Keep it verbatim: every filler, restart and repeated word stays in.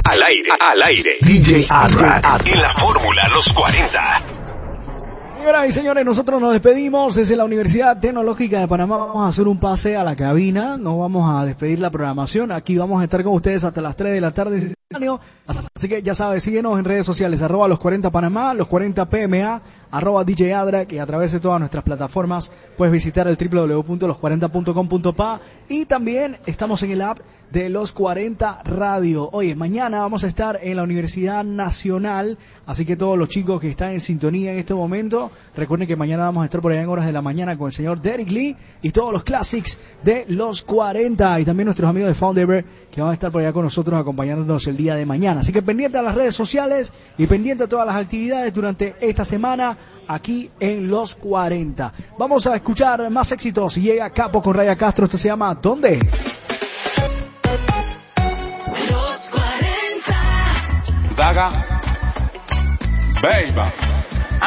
Al aire, al aire. D J Adra en la Fórmula Los cuarenta. Señoras y señores, nosotros nos despedimos desde la Universidad Tecnológica de Panamá. Vamos a hacer un pase a la cabina, nos vamos a despedir la programación. Aquí vamos a estar con ustedes hasta las tres de la tarde. Así que ya sabes, síguenos en redes sociales, arroba los cuarenta Panamá, los cuarenta P M A, arroba D J Adra, que a través de todas nuestras plataformas puedes visitar el doble u doble u doble u punto los cuarenta punto com punto pa, y también estamos en el app de Los cuarenta Radio. Oye, mañana vamos a estar en la Universidad Nacional, así que todos los chicos que están en sintonía en este momento, recuerden que mañana vamos a estar por allá en horas de la mañana con el señor Derek Lee y todos los classics de Los cuarenta, y también nuestros amigos de Foundever que van a estar por allá con nosotros acompañándonos el día de mañana. Así que pendiente a las redes sociales y pendiente a todas las actividades durante esta semana aquí en Los cuarenta. Vamos a escuchar más éxitos. Llega Capo con Raya Castro. Esto se llama ¿Dónde? Los cuarenta. Zaga. Baby.